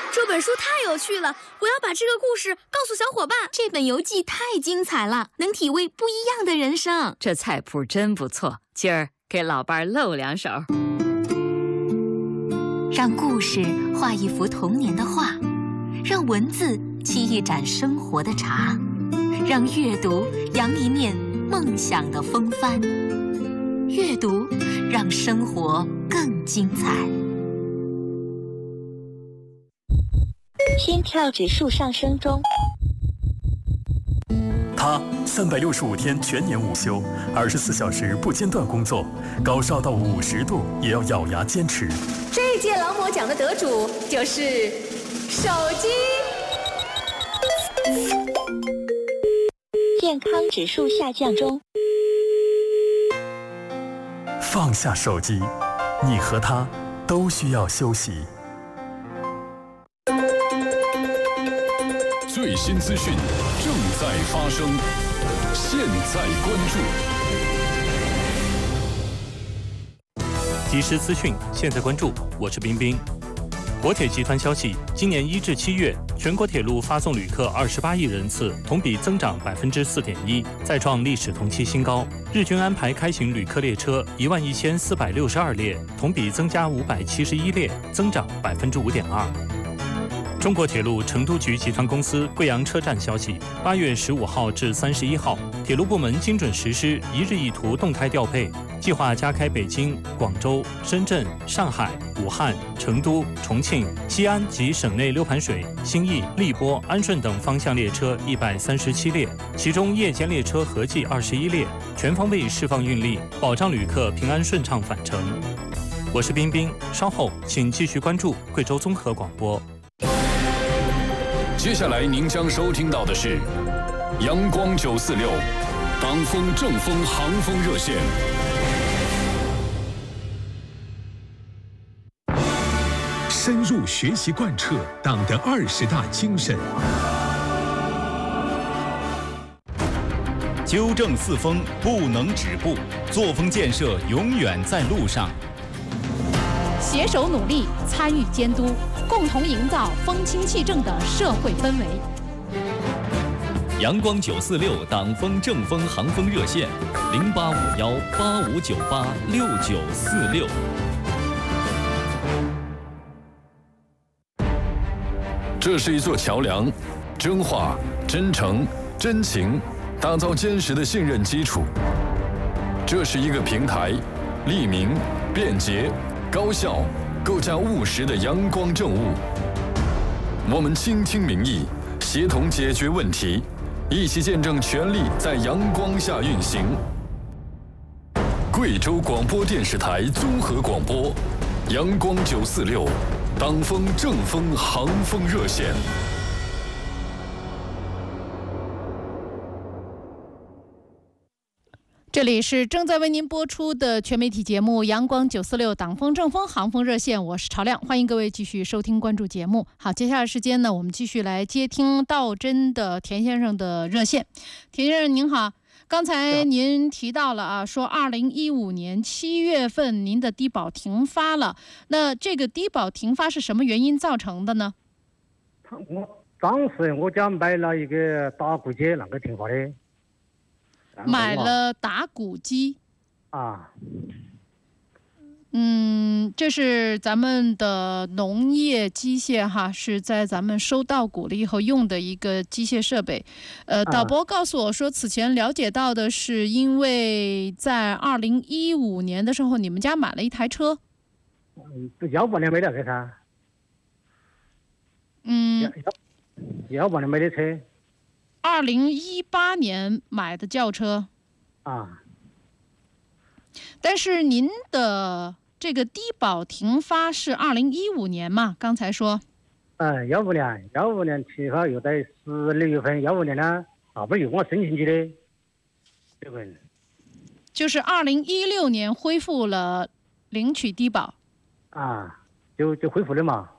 这本书太有趣了，我要把这个故事告诉小伙伴。 这本游记太精彩了，能体味不一样的人生。 这菜谱真不错，今儿给老伴露两手。 让故事画一幅童年的画，让文字沏一盏生活的茶，让阅读扬一面梦想的风帆。阅读让生活更精彩。 心跳指数上升中。 他365天全年无休，24小时不间断工作，高烧到50度也要咬牙坚持。 这届劳模奖的得主就是手机。 健康指数下降中。 放下手机，你和他都需要休息。 最新资讯正在发生，现在关注。即时资讯，现在关注。我是冰冰。国铁集团消息，今年1至7月，全国铁路发送旅客28亿人次，同比增长4.1%，再创历史同期新高。日均安排开行旅客列车11462列，同比增加571列，增长5.2%。中国铁路成都局集团公司贵阳车站消息，8月15号至31号，铁路部门精准实施一日一图动态调配，计划加开北京、广州、深圳、上海、武汉、成都、重庆、西安及省内六盘水、兴义、荔波、安顺等方向列车137列，其中夜间列车合计21列，全方位释放运力，保障旅客平安顺畅返程。我是冰冰，稍后请继续关注贵州综合广播。 接下来您将收听到的是阳光946党风正风航风热线。 深入学习贯彻党的20大精神， 纠正四风不能止步，作风建设永远在路上。 携手努力，参与监督，共同营造风清气正的社会氛围。 阳光946党风正风航风热线：085185986946。 这是一座桥梁，真话、真诚、真情，打造坚实的信任基础。这是一个平台，利民、便捷、高效，构架务实的阳光政务。我们倾听民意，协同解决问题，一起见证权力在阳光下运行。贵州广播电视台综合广播，阳光946，党风正风航风热线。 这里是正在为您播出的全媒体节目《阳光946党风正风航风热线》，我是曹亮，欢迎各位继续收听关注节目。好，接下来时间呢，我们继续来接听道真的田先生的热线。田先生您好，刚才您提到了啊，说2015年7月份您的低保停发了，那这个低保停发是什么原因造成的呢？ 当时我家买了一个打谷机，那个停发的。 买了打谷机啊， 这是咱们的农业机械哈，是在咱们收到谷了以后用的一个机械设备。导播告诉我说，此前了解到的是，因为在2015年的时候，你们家买了一台车。 18年买的这噻。18年买的车。 2018年买的轿车啊， 但是您的这个低保停发是2015年嘛？刚才说 ，15年停发又在16月份，15年呢，后边又给我申请去的，这个就是2016年恢复了领取低保啊，就恢复了嘛。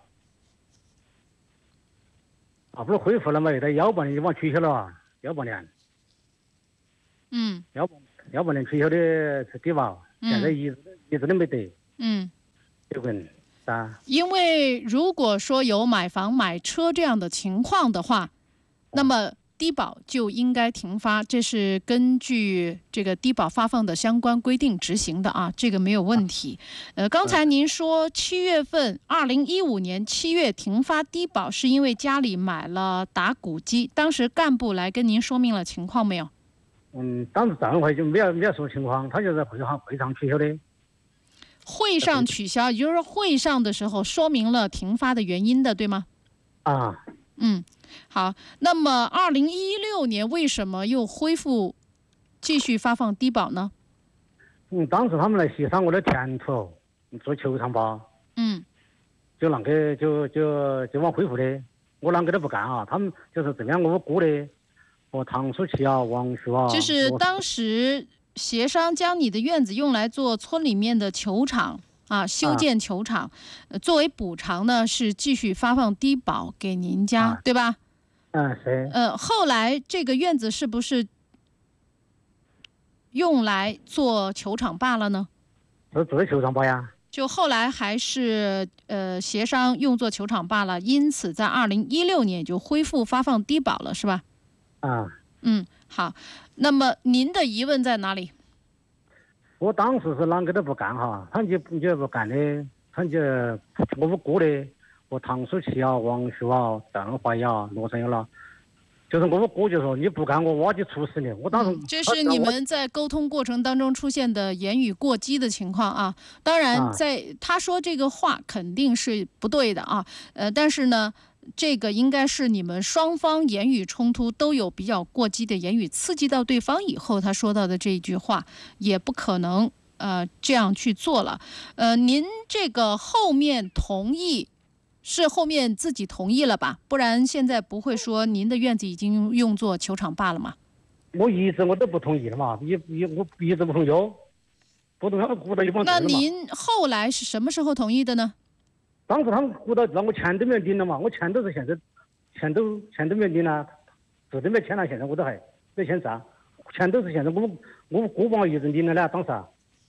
不是恢复了嘛？又在18年就往取消了啊，18年。18年取消的是低保，现在一直都没得。 这个， 噻。 因为如果说有买房买车这样的情况的话，那么低保就应该停发，这是根据这个低保发放的相关规定执行的啊，这个没有问题。刚才您说7月份，2015年7月停发低保，是因为家里买了打谷机，当时干部来跟您说明了情况没有？ 当时站会就没有说情况，他就在会上取消的。 会上取消，也就是说会上的时候说明了停发的原因的，对吗？ 啊。 好，那么2016年为什么又恢复继续发放低保呢？ 当时他们来协商我的田土做球场坝，就啷个就往恢复的，我啷个都不干啊！他们就是这样我估的，我唐书奇啊、王叔啊， 就是当时协商将你的院子用来做村里面的球场。修建球场，作为补偿呢，是继续发放低保给您家，对吧？ 是。 后来这个院子是不是用来做球场坝了呢？ 是做球场坝呀。 就后来还是协商用作球场坝了，因此在2016年就恢复发放低保了，是吧？好。那么您的疑问在哪里？ 我当时是啷个都不干哈，他就不干的，他就我不顾的，我唐书奇啊、王叔啊、邓怀呀、罗山有了，就是我不顾就说你不干我就处死你。我当时这是你们在沟通过程当中出现的言语过激的情况啊。当然，在他说这个话肯定是不对的啊，但是呢。这个应该是你们双方言语冲突都有比较过激的言语刺激到对方以后，他说到的这一句话也不可能这样去做了。您这个后面同意是后面自己同意了吧？不然现在不会说您的院子已经用作球场坝了吗？ 我一直都不同意了嘛，我一直不同意，不同意鼓捣一帮人嘛。 那您后来是什么时候同意的呢？ 当时他们鼓捣让我钱都没有领了嘛，我钱都是现在钱都没有领了，字都没签了，现在我都还没签字啊，钱都是现在我姑帮一人领了呢，当时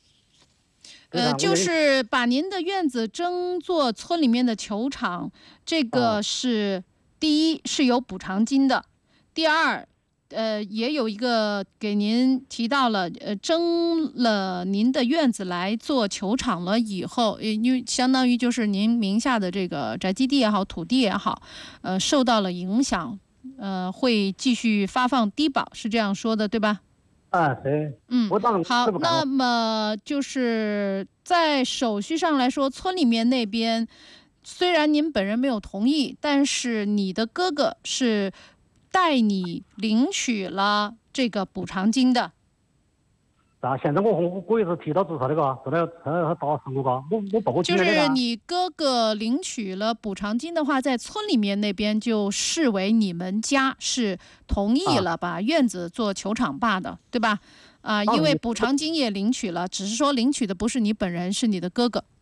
就是把您的院子征作村里面的球场，这个是第一是有补偿金的，第二也有一个给您提到了，征了您的院子来做球场了以后，因为相当于就是您名下的这个宅基地也好，土地也好，受到了影响，会继续发放低保，是这样说的，对吧？ 对。 好，那么就是在手续上来说，村里面那边虽然您本人没有同意，但是你的哥哥是。带你领取了这个补偿金的。 现在我也是提到自杀的个，后来他打死我个，我报警了。 就是你哥哥领取了补偿金的话，在村里面那边就视为你们家是同意了把院子做球场坝的，对吧？因为补偿金也领取了，只是说领取的不是你本人，是你的哥哥。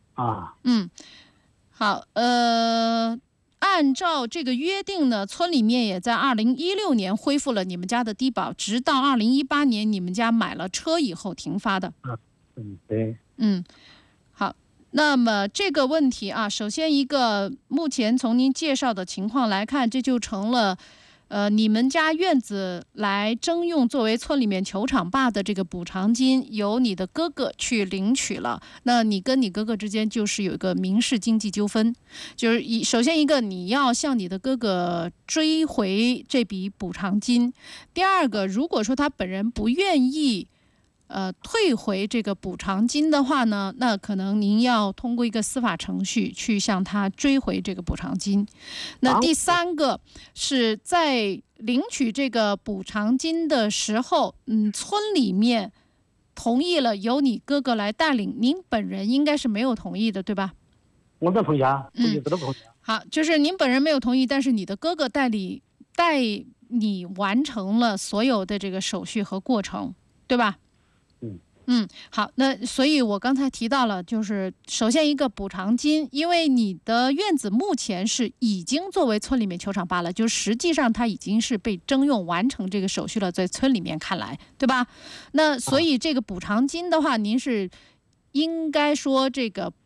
好，按照这个约定呢，村里面也在2016年恢复了你们家的低保，直到2018年你们家买了车以后停发的。 对。 好，那么这个问题啊，首先一个，目前从您介绍的情况来看，这就成了你们家院子来征用作为村里面球场坝的这个补偿金，由你的哥哥去领取了。那你跟你哥哥之间就是有一个民事经济纠纷，就是首先一个你要向你的哥哥追回这笔补偿金，第二个，如果说他本人不愿意退回这个补偿金的话呢，那可能您要通过一个司法程序去向他追回这个补偿金。那第三个是在领取这个补偿金的时候，村里面同意了由你哥哥来带领，您本人应该是没有同意的，对吧？ 我没同意啊，我一直都不同意。 好，就是您本人没有同意，但是你的哥哥带你完成了所有的这个手续和过程，对吧？好，那所以我刚才提到了，就是首先一个补偿金，因为你的院子目前是已经作为村里面球场坝了，就实际上它已经是被征用完成这个手续了，在村里面看来，对吧？那所以这个补偿金的话，您是应该说这个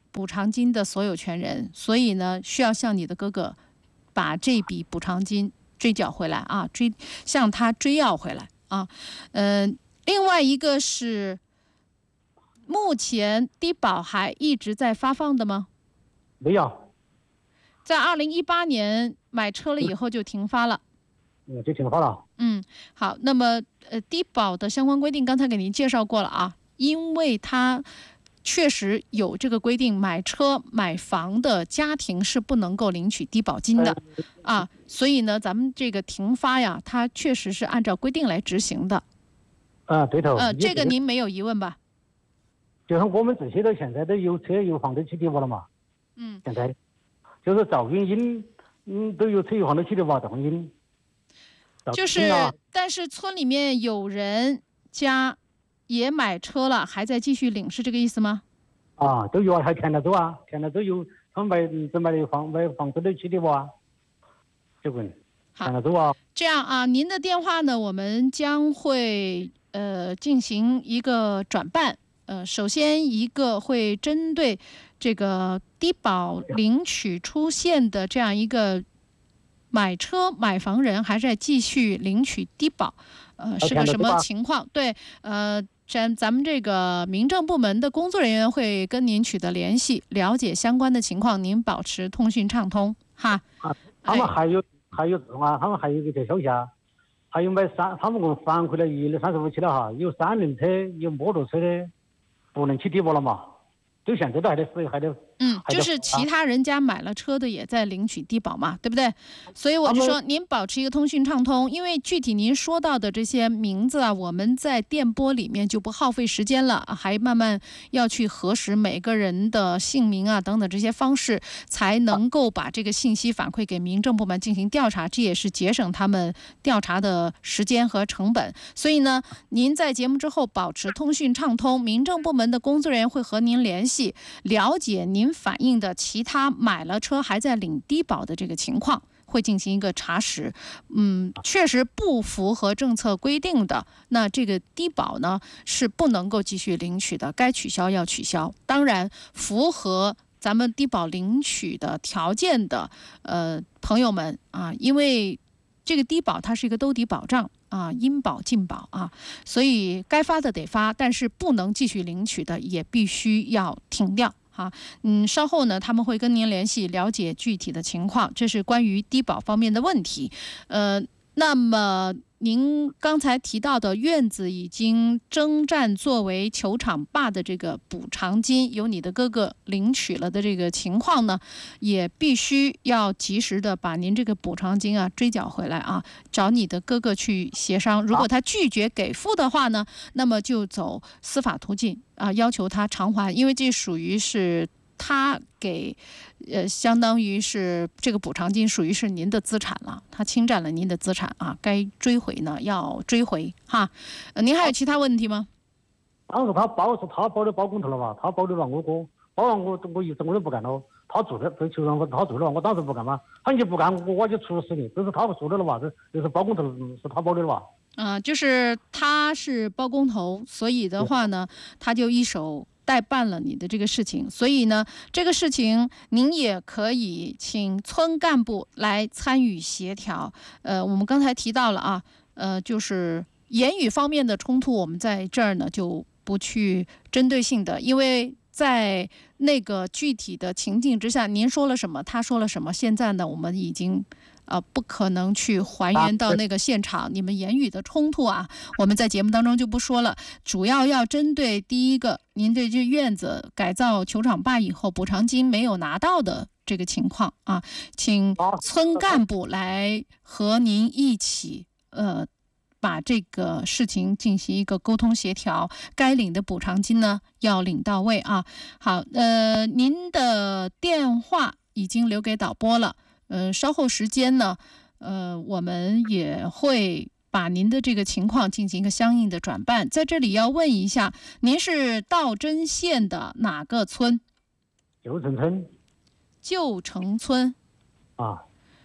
补偿金的所有权人，所以呢，需要向你的哥哥把这笔补偿金追缴回来啊，向他追要回来啊。另外一个是，目前低保还一直在发放的吗？ 没有， 在2018年买车了以后就停发了。 就停发了。 好，那么低保的相关规定刚才给您介绍过了啊，因为它确实有这个规定，买车买房的家庭是不能够领取低保金的啊，所以呢，咱们这个停发呀，它确实是按照规定来执行的。 对头。 这个您没有疑问吧？ 就像我们这些都现在都有车有房都去低保了嘛。现在就是赵云英，都有车有房都去低保，赵云英。 就是，但是村里面有人家也买车了，还在继续领，是这个意思吗？ 都有啊，还填了走啊，填了走有他们买的房子都去低保啊，这个填了走啊。 这样啊，您的电话呢，我们将会进行一个转办。首先一个会针对这个低保领取出现的这样一个买车买房人还在继续领取低保，是个什么情况？对，咱们这个民政部门的工作人员会跟您取得联系，了解相关的情况，您保持通讯畅通哈。 他们还有这种啊，他们还有一个消息啊，还有他们给我反馈了135期了哈，有3轮车有摩托车的不能去低保了嘛，就现在都还得就是其他人家买了车的也在领取低保嘛，对不对？所以我就说您保持一个通讯畅通，因为具体您说到的这些名字啊，我们在电波里面就不耗费时间了，还慢慢要去核实每个人的姓名啊等等这些方式，才能够把这个信息反馈给民政部门进行调查，这也是节省他们调查的时间和成本。所以呢，您在节目之后保持通讯畅通，民政部门的工作人员会和您联系，了解您反映的其他买了车还在领低保的这个情况，会进行一个查实。确实不符合政策规定的，那这个低保呢是不能够继续领取的，该取消要取消。当然，符合咱们低保领取的条件的朋友们啊，因为这个低保它是一个兜底保障啊，应保尽保啊，所以该发的得发，但是不能继续领取的也必须要停掉。稍后呢，他们会跟您联系，了解具体的情况。这是关于低保方面的问题。那么您刚才提到的院子已经征战作为球场坝的这个补偿金，由你的哥哥领取了的这个情况呢，也必须要及时的把您这个补偿金啊追缴回来啊，找你的哥哥去协商。如果他拒绝给付的话呢，那么就走司法途径啊，要求他偿还，因为这属于是他给相当于是这个补偿金属于是您的资产了，他侵占了您的资产啊，该追回呢要追回哈。您还有其他问题吗？ 当时他包的包工头了吧，他包的了我哥，包完我就不干了，他做的在球场他做了，我当时不干嘛，他就不干我就处死你，这是他说的了吧，这是包工头是他包的了吧？ 就是他是包工头，所以的话呢，他就一手代办了你的这个事情，所以呢，这个事情您也可以请村干部来参与协调。我们刚才提到了啊，就是言语方面的冲突，我们在这儿呢就不去针对性的，因为在那个具体的情境之下，您说了什么，他说了什么，现在呢，我们已经不可能去还原到那个现场，你们言语的冲突啊，我们在节目当中就不说了。主要针对第一个，您对这院子改造球场坝以后补偿金没有拿到的这个情况啊，请村干部来和您一起把这个事情进行一个沟通协调，该领的补偿金呢要领到位啊。好，您的电话已经留给导播了。稍后时间呢，我们也会把您的这个情况进行一个相应的转办。在这里要问一下，您是道真县的哪个村？ 旧城村。 旧城村。 啊。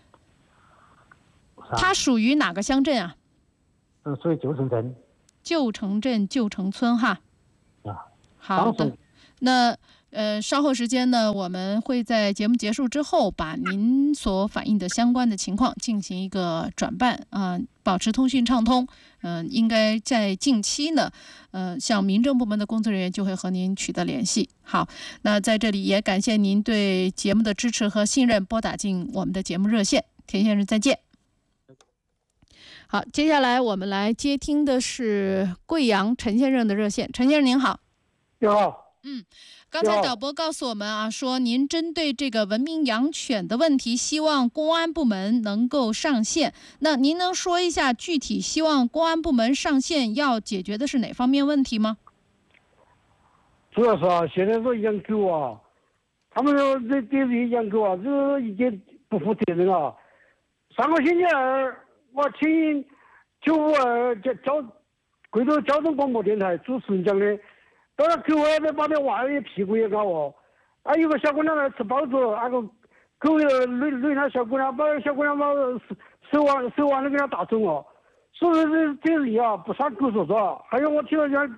它属于哪个乡镇啊？ 属于旧城镇。旧城镇旧城村哈。 啊。 好的。那稍后时间呢，我们会在节目结束之后，把您所反映的相关的情况进行一个转办保持通讯畅通。应该在近期呢，像民政部门的工作人员就会和您取得联系。好，那在这里也感谢您对节目的支持和信任，拨打进我们的节目热线。田先生，再见。好，接下来我们来接听的是贵阳陈先生的热线。陈先生您好。 你好。 刚才导播告诉我们说您针对这个文明养犬的问题，希望公安部门能够上线。那您能说一下具体希望公安部门上线要解决的是哪方面问题吗？ 主要是现在说养狗他们这对养狗这已经不负责任了。上个星期二，我听952贵州交通广播电台主持人讲的。到了狗把那娃儿屁股也搞有个小姑娘来吃包子，那个狗累那小姑娘，把小姑娘把手腕都给她打肿了。所以这人不杀狗说是还有我听到讲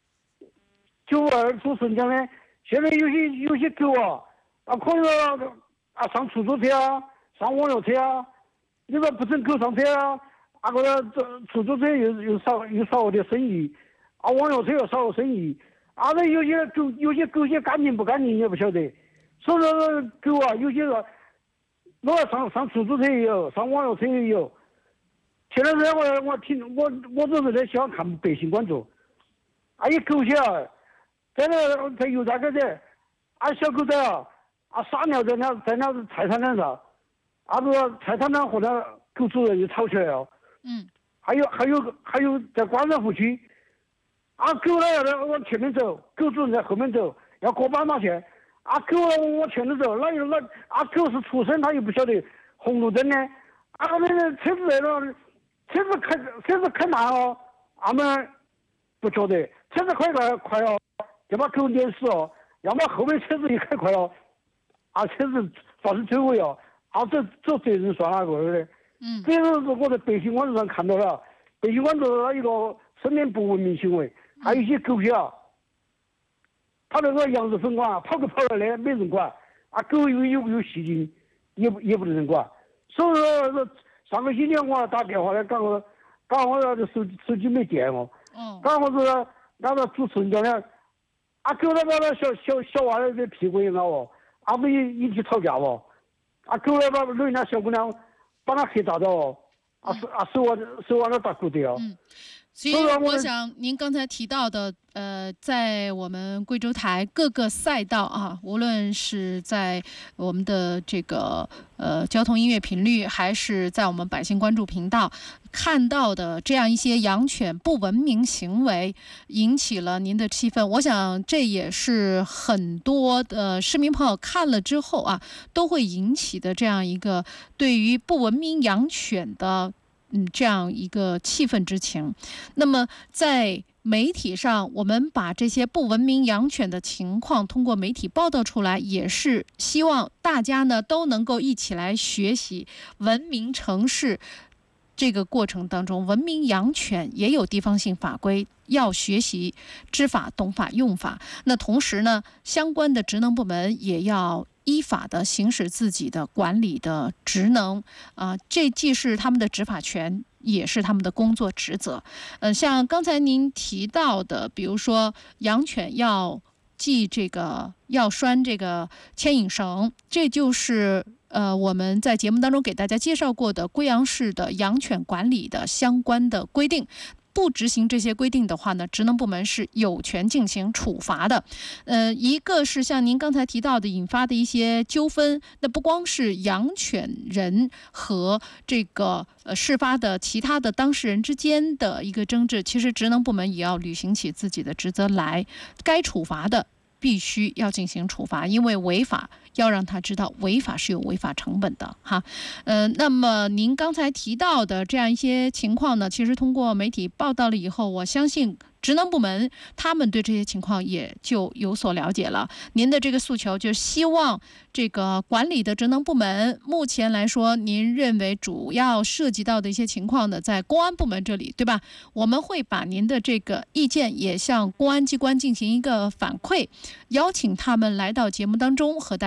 952主持人讲的，现在有些狗可能上出租车上网约车你说不准狗上车那个出租车又少了点生意网约车又少了生意。那有些狗些干净不干净也不晓得，所以说狗有些人，我上出租车也有，上网约车也有。前段时间我就是在喜欢看《百姓关注》，有狗些在油站这的，小狗仔撒尿在那菜摊上，个菜摊上和那狗主人就吵起来了。还有在关山湖区。狗呢要往前面走，狗主人在后面走，要过斑马线。狗往前头走，狗是畜生，他又不晓得红绿灯呢。那车子来了，车子开慢了，他们不觉得，车子快了，就把狗碾死了。要么后面车子也开快了，车子造成追尾了，这责任算哪个的？这是我在百姓关注上看到了，百姓关注那一个生命不文明行为。还有一些狗些他那个羊肉粉馆跑来的没人管，狗有没有细菌也不能人管。所以说上个星期我打电话来刚好手机没电刚好是那个主持人讲的狗来把那小娃儿的屁股也咬不引起吵架狗来把人家小姑娘把他黑打到手腕都打骨折所以我想您刚才提到的在我们贵州台各个赛道无论是在我们的这个交通音乐频率，还是在我们百姓关注频道看到的这样一些养犬不文明行为，引起了您的气愤。我想这也是很多的市民朋友看了之后都会引起的这样一个对于不文明养犬的这样一个气愤之情。那么在媒体上，我们把这些不文明养犬的情况通过媒体报道出来，也是希望大家呢都能够一起来学习文明城市这个过程当中，文明养犬也有地方性法规，要学习知法懂法用法。那同时呢，相关的职能部门也要依法的行使自己的管理的职能这既是他们的执法权，也是他们的工作职责。像刚才您提到的，比如说养犬要拴这个牵引绳，这就是我们在节目当中给大家介绍过的贵阳市的养犬管理的相关的规定。不执行这些规定的话呢，职能部门是有权进行处罚的。一个是像您刚才提到的引发的一些纠纷，那不光是养犬人和这个事发的其他的当事人之间的一个争执，其实职能部门也要履行起自己的职责来，该处罚的必须要进行处罚，因为违法要让他知道违法是有违法成本的哈。那么您刚才提到的这样一些情况呢，其实通过媒体报道了以后，我相信职能部门，他们对这些情况也就有所了解了。您的这个诉求就是希望这个管理的职能部门，目前来说，您认为主要涉及到的一些情况呢，在公安部门这里，对吧？我们会把您的这个意见也向公安机关进行一个反馈，邀请他们来到节目当中和大家